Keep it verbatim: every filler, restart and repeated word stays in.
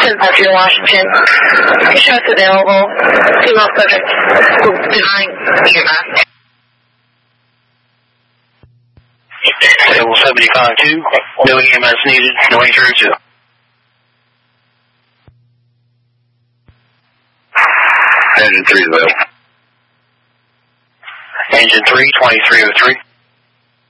ten Zero Washington. Shots available. Female subject behind your back. Table seventy-five two, no E M S needed, no injury two. Engine three, though. Engine three, twenty-three oh three.